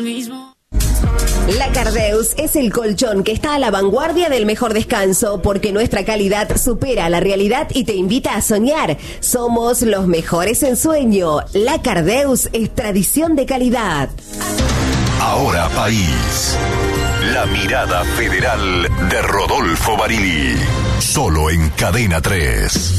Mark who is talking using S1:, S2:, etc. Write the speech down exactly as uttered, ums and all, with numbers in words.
S1: La Cardeus es el colchón que está a la vanguardia del mejor descanso porque nuestra calidad supera la realidad y te invita a soñar. Somos los mejores en sueño. La Cardeus es tradición de calidad.
S2: Ahora País. La mirada federal de Rodolfo Barili. Solo en Cadena tres.